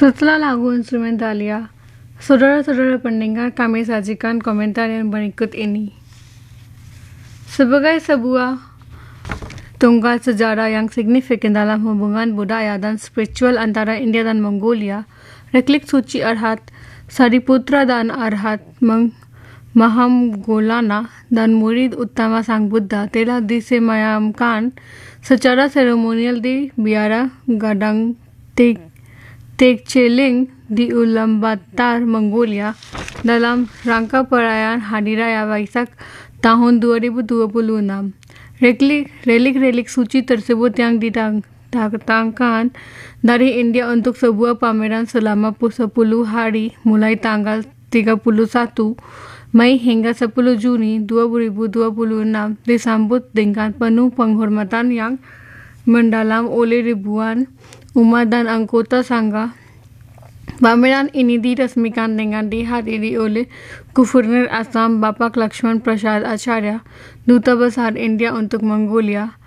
Setelah lagu instrumentalia, saudara-saudara pendengar kami sajikan komentar yang berikut ini. Sebagai sebuah tonggak sejarah yang signifikan dalam hubungan budaya dan spiritual antara India dan Mongolia, Reklik Suci Arhat, Sariputra dan Arhat Mahamgolana dan murid utama Sang Buddha telah disemayamkan secara seremonial di Biara Gadang Tekcheling di Ulaanbaatar, Mongolia dalam rangka perayaan Hari Raya Waisak tahun 2026. Relik-relik suci tersebut yang didatangkan dari India untuk sebuah pameran selama 10 hari mulai tanggal 31 Mei hingga 10 Juni 2026 disambut dengan penuh penghormatan yang mendalam oleh ribuan umat dan anggota sangga. Pameran ini diresmikan dengan dihadiri oleh Gubernur Assam Bapak Lakshman Prasad Acharya, Duta Besar India untuk Mongolia,